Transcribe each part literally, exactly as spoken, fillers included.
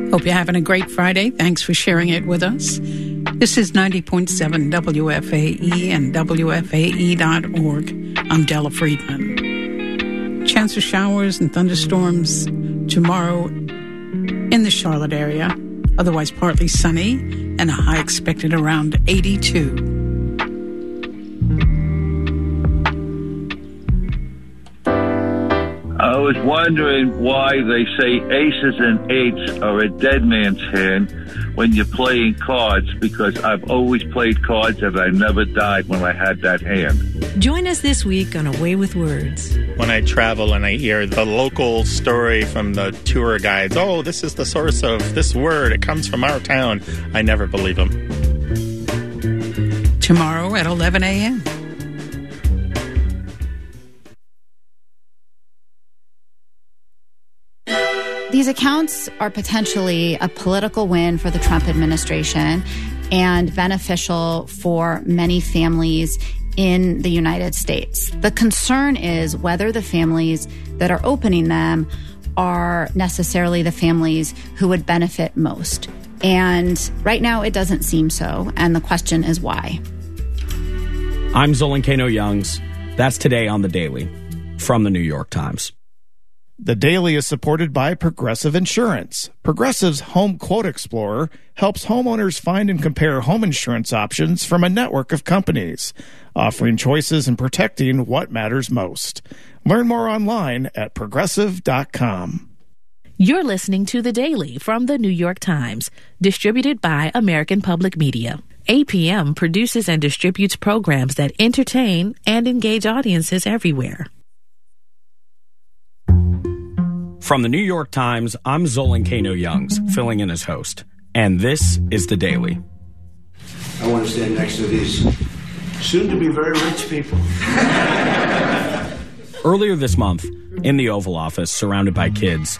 Hope you're having a great Friday. Thanks for sharing it with us. This is ninety point seven W F A E and W F A E dot org. I'm Della Friedman. Chance of showers and thunderstorms tomorrow in the Charlotte area. Otherwise partly sunny and a high expected around eighty-two. I was wondering why they say aces and eights are a dead man's hand when you're playing cards, because I've always played cards and I never died when I had that hand. Join us this week on A Way with Words. When I travel and I hear the local story from the tour guides, oh, this is the source of this word, it comes from our town, I never believe them. Tomorrow at eleven a.m. These accounts are potentially a political win for the Trump administration and beneficial for many families in the United States. The concern is whether the families that are opening them are necessarily the families who would benefit most. And right now it doesn't seem so. And the question is why. I'm Zolan Kano-Youngs. That's today on The Daily from the New York Times. The Daily is supported by Progressive Insurance. Progressive's Home Quote Explorer helps homeowners find and compare home insurance options from a network of companies, offering choices and protecting what matters most. Learn more online at progressive dot com. You're listening to The Daily from the New York Times, distributed by American Public Media. A P M produces and distributes programs that entertain and engage audiences everywhere. From the New York Times, I'm Zolan Kano-Youngs, filling in as host. And this is The Daily. I want to stand next to these soon-to-be very rich people. Earlier this month, in the Oval Office, surrounded by kids,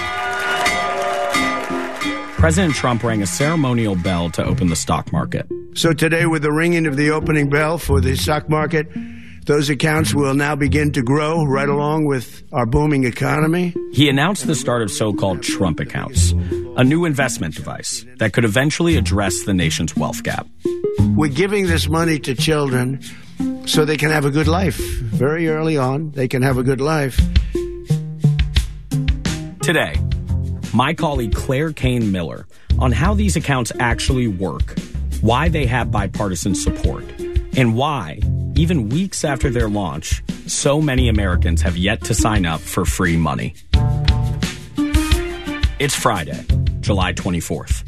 President Trump rang a ceremonial bell to open the stock market. So today, with the ringing of the opening bell for the stock market, those accounts will now begin to grow right along with our booming economy. He announced the start of so-called Trump accounts, a new investment device that could eventually address the nation's wealth gap. We're giving this money to children so they can have a good life. Very early on, they can have a good life. Today, my colleague Claire Kane Miller on how these accounts actually work, why they have bipartisan support, and why, even weeks after their launch, so many Americans have yet to sign up for free money. It's Friday, July twenty-fourth.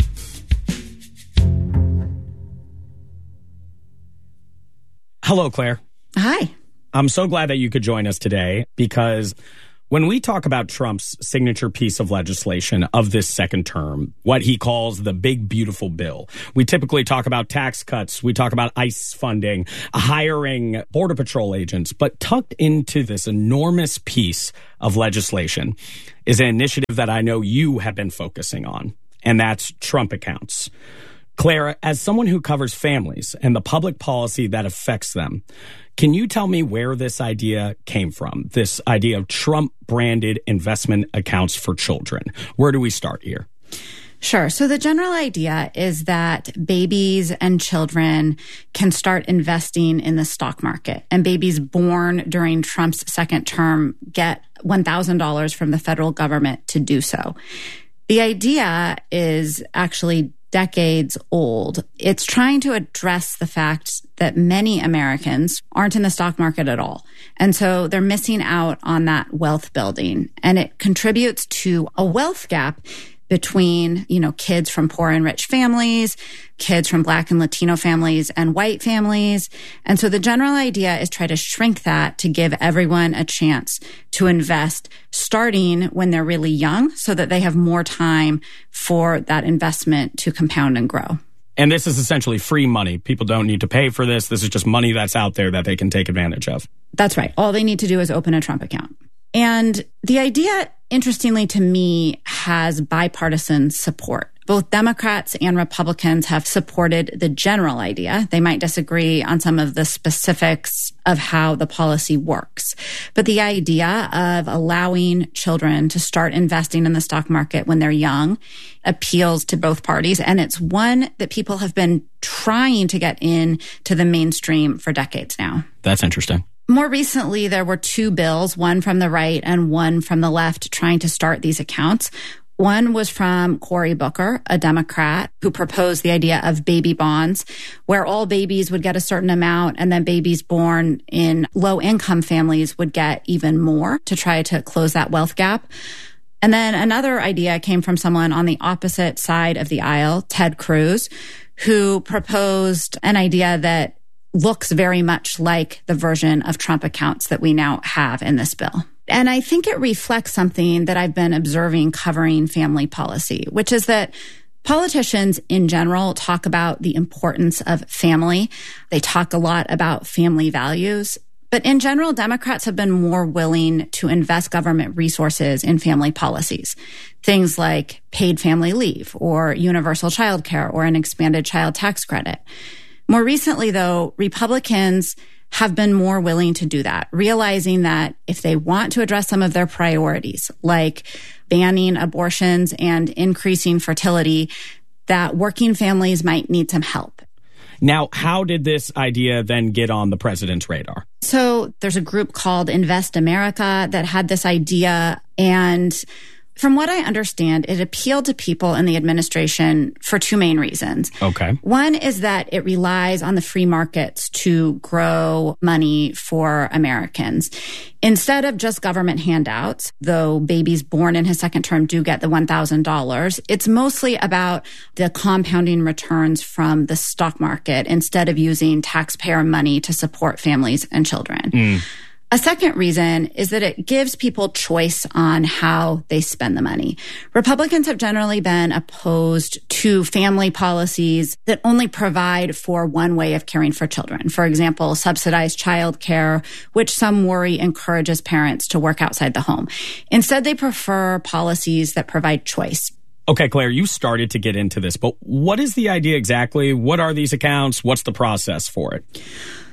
Hello, Claire. Hi. I'm so glad that you could join us today, because when we talk about Trump's signature piece of legislation of this second term, what he calls the big, beautiful bill, we typically talk about tax cuts. We talk about ICE funding, hiring Border Patrol agents. But tucked into this enormous piece of legislation is an initiative that I know you have been focusing on, and that's Trump accounts. Claire, as someone who covers families and the public policy that affects them, can you tell me where this idea came from, this idea of Trump-branded investment accounts for children? Where do we start here? Sure. So the general idea is that babies and children can start investing in the stock market, and babies born during Trump's second term get one thousand dollars from the federal government to do so. The idea is actually decades old. It's trying to address the fact that many Americans aren't in the stock market at all. And so they're missing out on that wealth building. And it contributes to a wealth gap between, you know, kids from poor and rich families, kids from Black and Latino families, and white families. And so the general idea is try to shrink that to give everyone a chance to invest starting when they're really young so that they have more time for that investment to compound and grow. And this is essentially free money. People don't need to pay for this. This is just money that's out there that they can take advantage of. That's right. All they need to do is open a Trump account. And the idea, interestingly to me, has bipartisan support. Both Democrats and Republicans have supported the general idea. They might disagree on some of the specifics of how the policy works. But the idea of allowing children to start investing in the stock market when they're young appeals to both parties. And it's one that people have been trying to get into the mainstream for decades now. That's interesting. More recently, there were two bills, one from the right and one from the left, trying to start these accounts. One was from Cory Booker, a Democrat, who proposed the idea of baby bonds, where all babies would get a certain amount and then babies born in low-income families would get even more to try to close that wealth gap. And then another idea came from someone on the opposite side of the aisle, Ted Cruz, who proposed an idea that looks very much like the version of Trump accounts that we now have in this bill. And I think it reflects something that I've been observing covering family policy, which is that politicians in general talk about the importance of family. They talk a lot about family values. But in general, Democrats have been more willing to invest government resources in family policies. Things like paid family leave or universal child care or an expanded child tax credit. More recently, though, Republicans have been more willing to do that, realizing that if they want to address some of their priorities, like banning abortions and increasing fertility, that working families might need some help. Now, how did this idea then get on the president's radar? So there's a group called Invest America that had this idea, and from what I understand, it appealed to people in the administration for two main reasons. Okay. One is that it relies on the free markets to grow money for Americans. Instead of just government handouts, though babies born in his second term do get the one thousand dollars, it's mostly about the compounding returns from the stock market instead of using taxpayer money to support families and children. Mm. A second reason is that it gives people choice on how they spend the money. Republicans have generally been opposed to family policies that only provide for one way of caring for children. For example, subsidized child care, which some worry encourages parents to work outside the home. Instead, they prefer policies that provide choice. Okay, Claire, you started to get into this, but what is the idea exactly? What are these accounts? What's the process for it?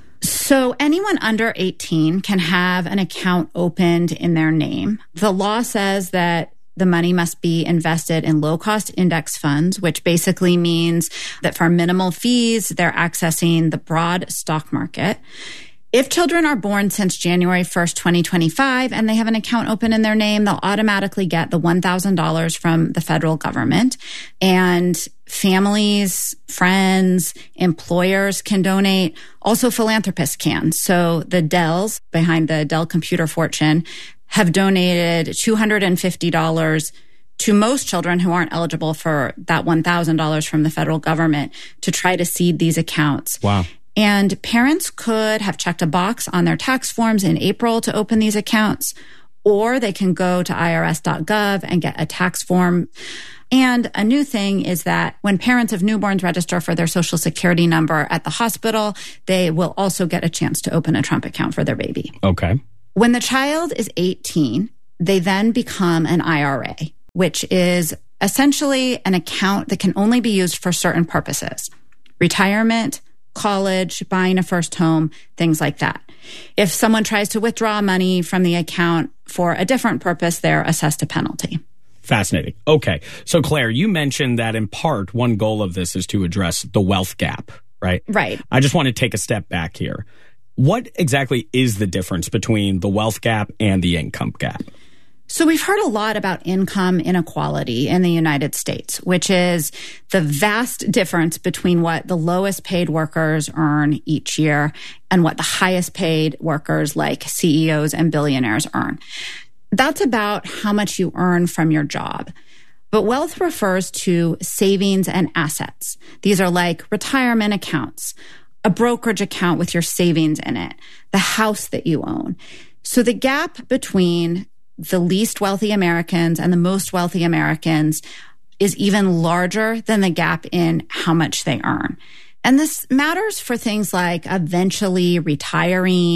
So anyone under eighteen can have an account opened in their name. The law says that the money must be invested in low-cost index funds, which basically means that for minimal fees, they're accessing the broad stock market. If children are born since January first, twenty twenty-five, and they have an account open in their name, they'll automatically get the one thousand dollars from the federal government. And families, friends, employers can donate. Also, philanthropists can. So the Dells, behind the Dell computer fortune, have donated two hundred fifty dollars to most children who aren't eligible for that one thousand dollars from the federal government to try to seed these accounts. Wow. And parents could have checked a box on their tax forms in April to open these accounts, or they can go to I R S dot gov and get a tax form. And a new thing is that when parents of newborns register for their Social Security number at the hospital, they will also get a chance to open a Trump account for their baby. Okay. When the child is eighteen, they then become an I R A, which is essentially an account that can only be used for certain purposes: retirement, college, buying a first home, things like that. If someone tries to withdraw money from the account for a different purpose, they're assessed a penalty. Fascinating. Okay. So, Claire, you mentioned that in part, one goal of this is to address the wealth gap, right? Right. I just want to take a step back here. What exactly is the difference between the wealth gap and the income gap? So we've heard a lot about income inequality in the United States, which is the vast difference between what the lowest paid workers earn each year and what the highest paid workers like C E Os and billionaires earn. That's about how much you earn from your job. But wealth refers to savings and assets. These are like retirement accounts, a brokerage account with your savings in it, the house that you own. So the gap between the least wealthy Americans and the most wealthy Americans is even larger than the gap in how much they earn. And this matters for things like eventually retiring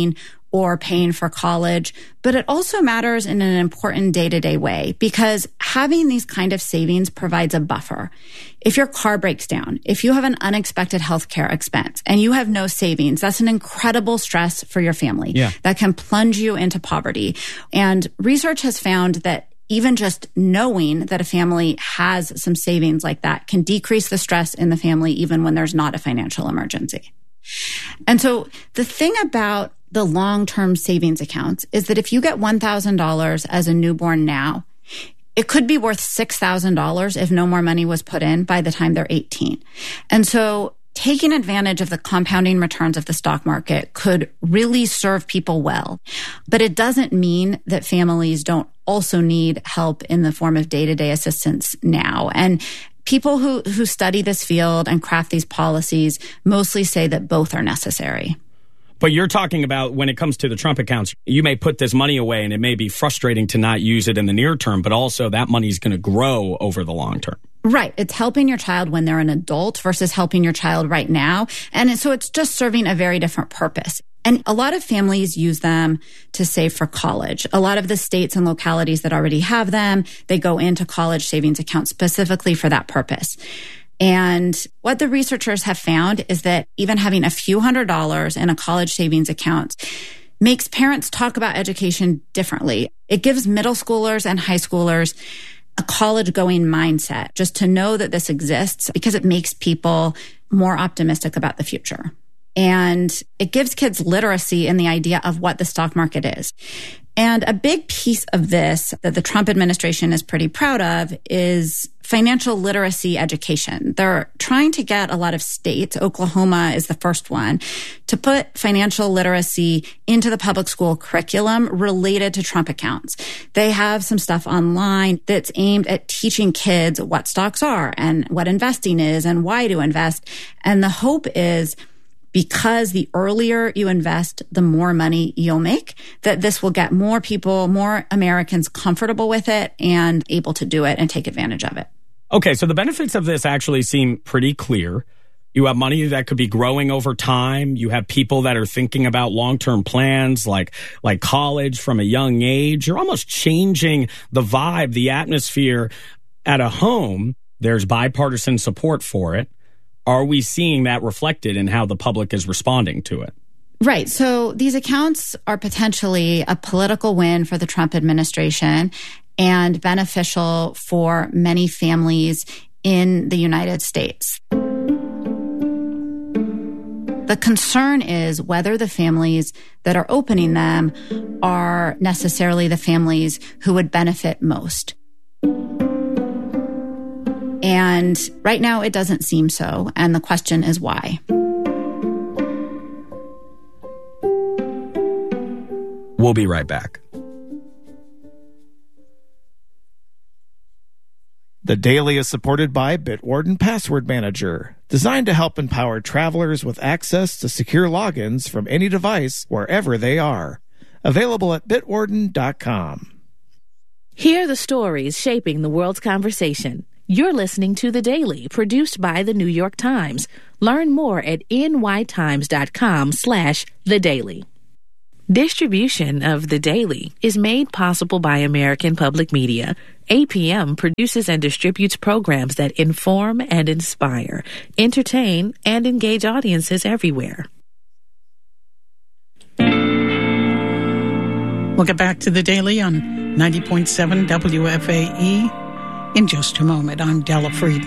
or paying for college, but it also matters in an important day-to-day way because having these kind of savings provides a buffer. If your car breaks down, if you have an unexpected healthcare expense and you have no savings, that's an incredible stress for your family. Yeah. That can plunge you into poverty. And research has found that even just knowing that a family has some savings like that can decrease the stress in the family even when there's not a financial emergency. And so the thing about the long-term savings accounts is that if you get one thousand dollars as a newborn now, it could be worth six thousand dollars if no more money was put in by the time they're eighteen. And so taking advantage of the compounding returns of the stock market could really serve people well. But it doesn't mean that families don't also need help in the form of day-to-day assistance now. And people who, who study this field and craft these policies mostly say that both are necessary. But you're talking about when it comes to the Trump accounts, you may put this money away and it may be frustrating to not use it in the near term, but also that money is going to grow over the long term. Right. It's helping your child when they're an adult versus helping your child right now. And so it's just serving a very different purpose. And a lot of families use them to save for college. A lot of the states and localities that already have them, they go into college savings accounts specifically for that purpose. And what the researchers have found is that even having a few hundred dollars in a college savings account makes parents talk about education differently. It gives middle schoolers and high schoolers a college-going mindset just to know that this exists because it makes people more optimistic about the future. And it gives kids literacy in the idea of what the stock market is. And a big piece of this that the Trump administration is pretty proud of is financial literacy education. They're trying to get a lot of states, Oklahoma is the first one, to put financial literacy into the public school curriculum related to Trump accounts. They have some stuff online that's aimed at teaching kids what stocks are and what investing is and why to invest. And the hope is because the earlier you invest, the more money you'll make, that this will get more people, more Americans comfortable with it and able to do it and take advantage of it. Okay, so the benefits of this actually seem pretty clear. You have money that could be growing over time. You have people that are thinking about long-term plans like, like college from a young age. You're almost changing the vibe, the atmosphere at a home. There's bipartisan support for it. Are we seeing that reflected in how the public is responding to it? Right. So these accounts are potentially a political win for the Trump administration and beneficial for many families in the United States. The concern is whether the families that are opening them are necessarily the families who would benefit most. And right now, it doesn't seem so. And the question is why. We'll be right back. The Daily is supported by Bitwarden Password Manager, designed to help empower travelers with access to secure logins from any device wherever they are. Available at bitwarden dot com. Hear the stories shaping the world's conversation. You're listening to The Daily, produced by The New York Times. Learn more at nytimes.com slash The Daily. Distribution of The Daily is made possible by American Public Media. A P M produces and distributes programs that inform and inspire, entertain, and engage audiences everywhere. We'll get back to The Daily on ninety point seven W F A E. In just a moment, I'm Della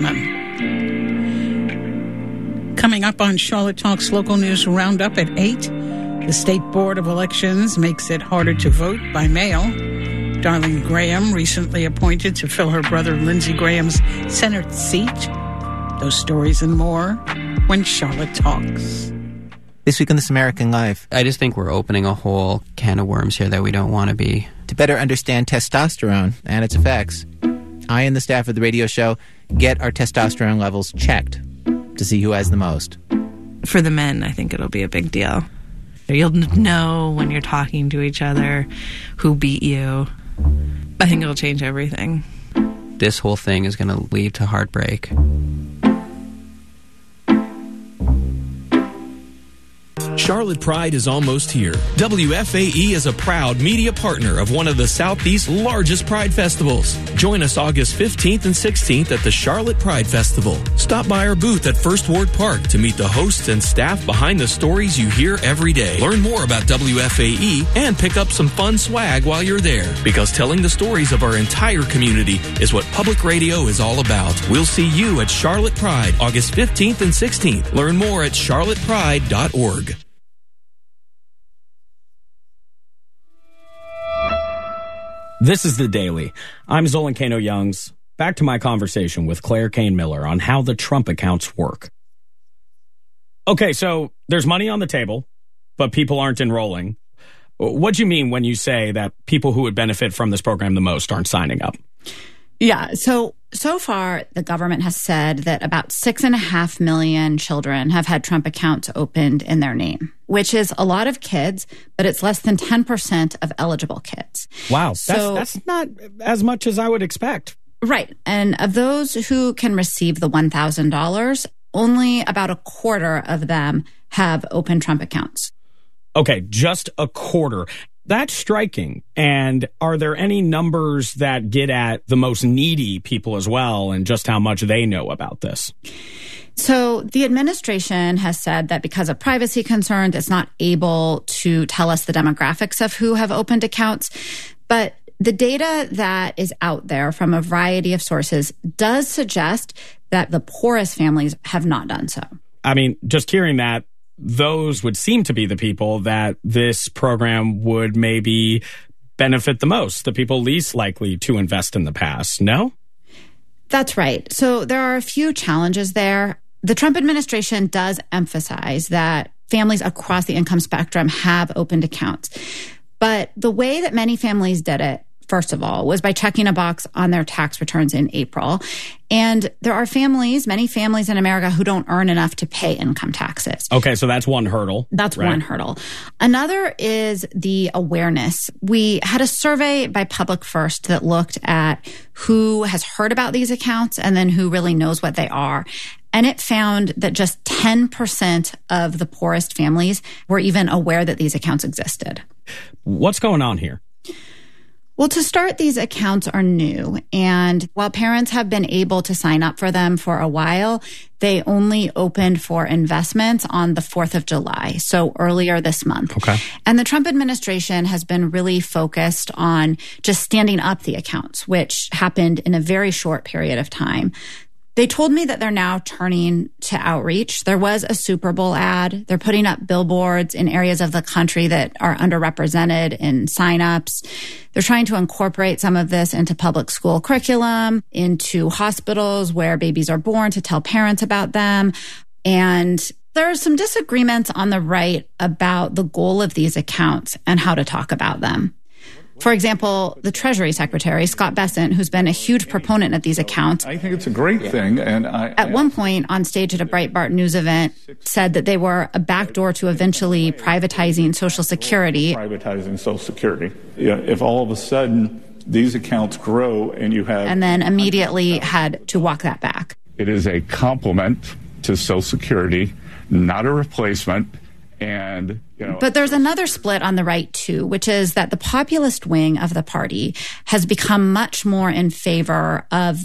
Friedman. Coming up on Charlotte Talks Local News Roundup at eight, the State Board of Elections makes it harder to vote by mail. Darlene Graham, recently appointed to fill her brother Lindsey Graham's Senate seat. Those stories and more when Charlotte Talks. This week on This American Life. I just think we're opening a whole can of worms here that we don't want to be. To better understand testosterone and its effects, I and the staff of the radio show get our testosterone levels checked to see who has the most. For the men, I think it'll be a big deal. You'll know when you're talking to each other who beat you. I think it'll change everything. This whole thing is going to lead to heartbreak. Charlotte Pride is almost here. W F A E is a proud media partner of one of the Southeast's largest Pride festivals. Join us August fifteenth and sixteenth at the Charlotte Pride Festival. Stop by our booth at First Ward Park to meet the hosts and staff behind the stories you hear every day. Learn more about W F A E and pick up some fun swag while you're there, because telling the stories of our entire community is what public radio is all about. We'll see you at Charlotte Pride August fifteenth and sixteenth. Learn more at charlotte pride dot org. This is The Daily. I'm Zolan Kano-Youngs. Back to my conversation with Claire Kane Miller on how the Trump accounts work. Okay, so there's money on the table, but people aren't enrolling. What do you mean when you say that people who would benefit from this program the most aren't signing up? Yeah, so so far the government has said that about six and a half million children have had Trump accounts opened in their name, which is a lot of kids, but it's less than ten percent of eligible kids. Wow, so, that's, that's not as much as I would expect. Right, and of those who can receive the one thousand dollars, only about a quarter of them have open Trump accounts. Okay, just a quarter. That's striking. And are there any numbers that get at the most needy people as well and just how much they know about this? So the administration has said that because of privacy concerns, it's not able to tell us the demographics of who have opened accounts. But the data that is out there from a variety of sources does suggest that the poorest families have not done so. I mean, just hearing that, those would seem to be the people that this program would maybe benefit the most, the people least likely to invest in the past, no? That's right. So there are a few challenges there. The Trump administration does emphasize that families across the income spectrum have opened accounts. But the way that many families did it, first of all, was by checking a box on their tax returns in April. And there are families, many families in America, who don't earn enough to pay income taxes. Okay, so that's one hurdle. That's right? one hurdle. Another is the awareness. We had a survey by Public First that looked at who has heard about these accounts and then who really knows what they are. And it found that just ten percent of the poorest families were even aware that these accounts existed. What's going on here? Well, to start, these accounts are new. And while parents have been able to sign up for them for a while, they only opened for investments on the fourth of July, so earlier this month. Okay. And the Trump administration has been really focused on just standing up the accounts, which happened in a very short period of time. They told me that they're now turning to outreach. There was a Super Bowl ad. They're putting up billboards in areas of the country that are underrepresented in signups. They're trying to incorporate some of this into public school curriculum, into hospitals where babies are born to tell parents about them. And there are some disagreements on the right about the goal of these accounts and how to talk about them. For example, the Treasury Secretary, Scott Bessent, who's been a huge proponent of these accounts. I think it's a great thing. And I, at one point on stage at a Breitbart News event, said that they were a backdoor to eventually privatizing Social Security. Privatizing Social Security. Yeah, if all of a sudden these accounts grow and you have... And then immediately had to walk that back. It is a complement to Social Security, not a replacement. And, you know, but there's another split on the right, too, which is that the populist wing of the party has become much more in favor of